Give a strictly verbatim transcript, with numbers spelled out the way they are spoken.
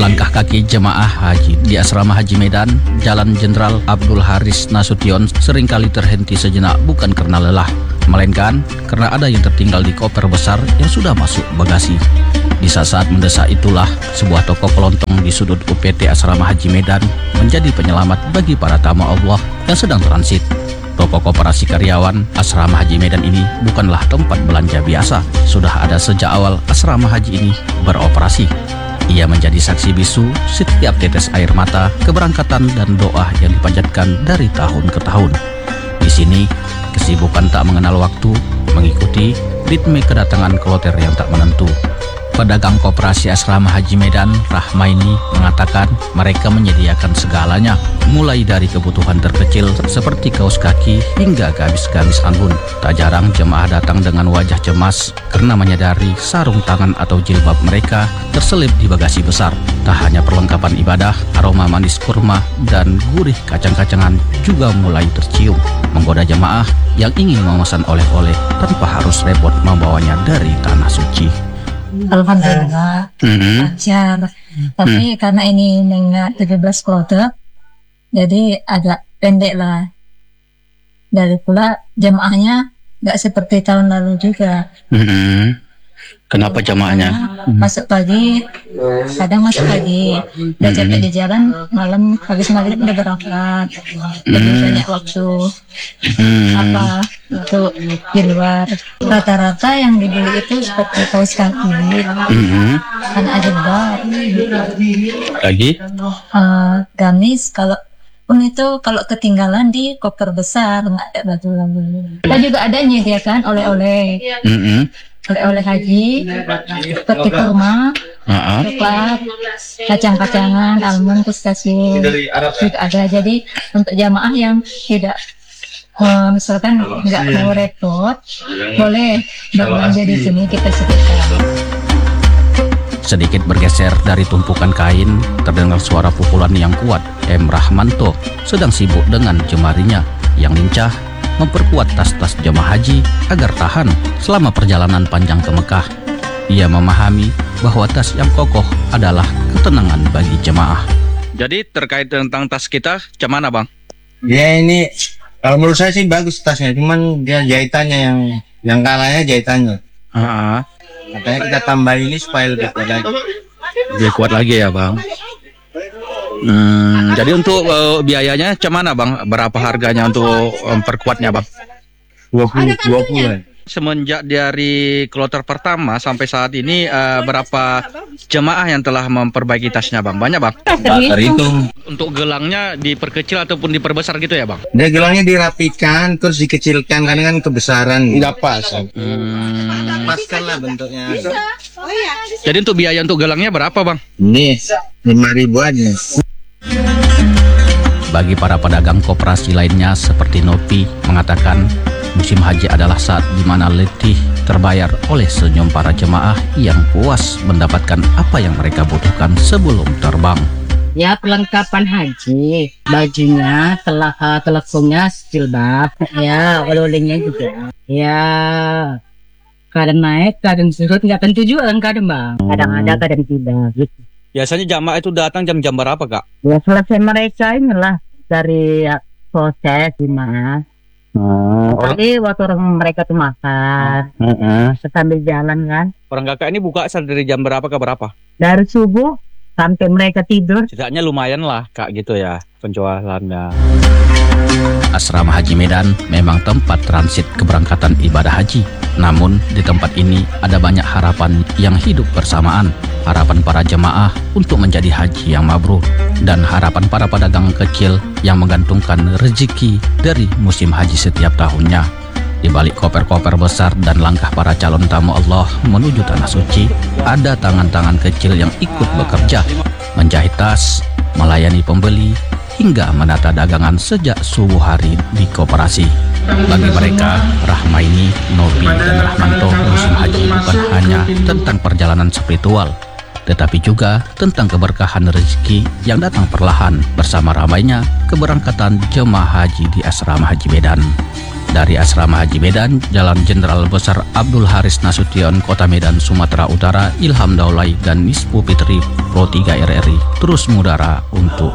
Langkah kaki jemaah haji di asrama Haji Medan, Jalan Jenderal Abdul Haris Nasution seringkali terhenti sejenak bukan karena lelah, melainkan karena ada yang tertinggal di koper besar yang sudah masuk bagasi. Di saat-saat mendesak itulah, sebuah toko kelontong di sudut U P T Asrama Haji Medan menjadi penyelamat bagi para tamu Allah yang sedang transit. Toko koperasi karyawan Asrama Haji Medan ini bukanlah tempat belanja biasa. Sudah ada sejak awal asrama haji ini beroperasi. Ia menjadi saksi bisu setiap tetes air mata, keberangkatan dan doa yang dipanjatkan dari tahun ke tahun. Di sini, kesibukan tak mengenal waktu, mengikuti ritme kedatangan kloter yang tak menentu. Pedagang koperasi asrama Haji Medan, Rahmaini, mengatakan mereka menyediakan segalanya, mulai dari kebutuhan terkecil seperti kaos kaki hingga gamis-gamis anggun. Tak jarang jemaah datang dengan wajah cemas karena menyadari sarung tangan atau jilbab mereka terselip di bagasi besar. Tak hanya perlengkapan ibadah, aroma manis kurma dan gurih kacang-kacangan juga mulai tercium, menggoda jemaah yang ingin memesan oleh-oleh tanpa harus repot membawanya dari tanah suci. Alhamdulillah Mm-hmm. lancar. Tapi karena ini mengingat tujuh belas kloter, jadi agak pendek lah. Dari pula jemaahnya nggak seperti tahun lalu juga. Mm-hmm. Kenapa jemaahnya? Masuk pagi, kadang masuk pagi, udah capek di jalan, malam habis maghrib udah berangkat. Lebih banyak waktu Hmm. apa untuk di luar. Rata-rata yang dibeli itu seperti kaos kaki, Mm-hmm. anak jilbab, Lagi? eh, gamis. Kalau pun itu kalau ketinggalan di koper besar nggak ada baju-baju. Kita juga ada menyediakan oleh-oleh, Mm-hmm. oleh-oleh haji seperti kurma, Uh-uh. coklat, kacang-kacangan, almond, pistasium juga ada. Jadi untuk jamaah yang tidak eh, misalkan nggak mau repot, boleh berbelanja di sini, kita sediakan. Sedikit bergeser dari tumpukan kain, terdengar suara pukulan yang kuat. M. Rahmanto sedang sibuk dengan jemarinya yang lincah memperkuat tas-tas jemaah haji agar tahan selama perjalanan panjang ke Mekah. Ia memahami bahwa tas yang kokoh adalah ketenangan bagi jemaah. Jadi terkait tentang tas kita, gimana bang? Ya ini kalau menurut saya sih bagus tasnya, cuman dia jahitannya yang yang kalahnya jahitannya. Uh-uh. Makanya kita tambah ini supaya lebih kuat lagi. Lebih kuat lagi ya bang. Hmm, jadi untuk uh, biayanya gimana bang? Berapa harganya untuk memperkuatnya bang? dua puluh dua puluh. Semenjak dari kloter pertama sampai saat ini uh, berapa jemaah yang telah memperbaiki tasnya bang? Banyak bang? Nggak terhitung. Untuk gelangnya diperkecil ataupun diperbesar gitu ya bang? Dia gelangnya dirapikan terus dikecilkan karena kan kebesaran. Nggak pas. Hmm, Paskan lah bentuknya. jadi untuk biaya untuk gelangnya berapa bang? Ini lima ribu aja. Bagi para pedagang koperasi lainnya seperti Nopi mengatakan musim haji adalah saat di mana letih terbayar oleh senyum para jemaah yang puas mendapatkan apa yang mereka butuhkan sebelum terbang. Ya perlengkapan haji, bajunya, telah telekungnya, jilbab, ya oleh-olehnya juga. Ya kadang naik, kadang surut, nggak tentu juga kan kadang bang. Kadang ada, kadang tidak. Gitu. Biasanya jamaah itu datang jam-jam berapa kak? Ya selesai mereka inilah dari ya, proses gimana. Hmm, orang, Tadi waktu orang mereka tuh makan, uh-uh. sambil jalan kan, orang kakak ini buka dari jam berapa ke berapa? dari subuh sampai mereka tidur. Setidaknya lumayan lah kak gitu ya penjualannya. Asrama Haji Medan memang tempat transit keberangkatan ibadah haji. Namun di tempat ini ada banyak harapan yang hidup bersamaan. Harapan para jemaah untuk menjadi haji yang mabrur dan harapan para pedagang kecil yang menggantungkan rezeki dari musim haji setiap tahunnya. Di balik koper-koper besar dan langkah para calon tamu Allah menuju tanah suci, ada tangan-tangan kecil yang ikut bekerja, menjahit tas, melayani pembeli, hingga menata dagangan sejak subuh hari di koperasi. Bagi mereka, Rahmaini, Nopi, dan Rahmanto, musim haji bukan hanya tentang perjalanan spiritual, tetapi juga tentang keberkahan rezeki yang datang perlahan bersama ramainya keberangkatan jemaah haji di Asrama Haji Medan. Dari Asrama Haji Medan, Jalan Jenderal Besar Abdul Haris Nasution, Kota Medan, Sumatera Utara, Ilham Daulay dan Nispu Fitri Pro tiga R R I terus mengudara untuk